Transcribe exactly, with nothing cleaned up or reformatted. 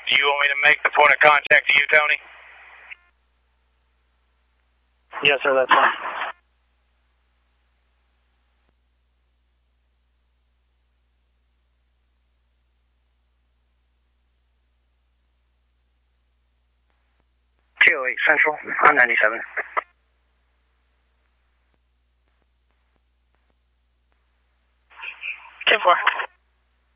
Do you want me to make the point of contact to you, Tony? Yes, sir, that's fine. two oh eight Central on ninety-seven. ten four.